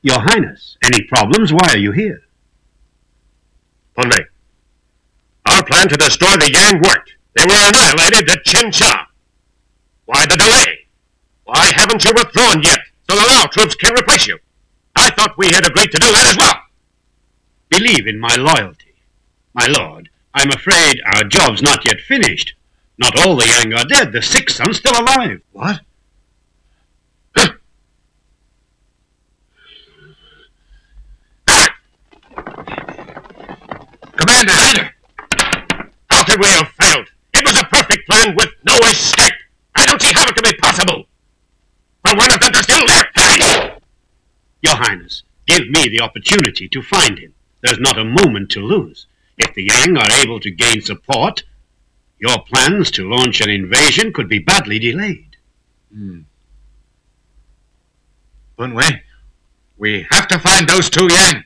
Your Highness, any problems? Why are you here? Pun Me, our plan to destroy the Yang worked. They were annihilated at Chengsha. Why the delay? Why haven't you withdrawn yet, so the Lao troops can replace you? I thought we had agreed to do that as well. Believe in my loyalty. My lord, I'm afraid our job's not yet finished. Not all the Yang are dead. The sixth son's still alive. What? Commander! How could we have failed? It was a perfect plan with no escape. I don't see how it could be possible. But one of them is still there. Your Highness, give me the opportunity to find him. There's not a moment to lose. If the Yang are able to gain support, your plans to launch an invasion could be badly delayed. Pun We have to find those two Yang.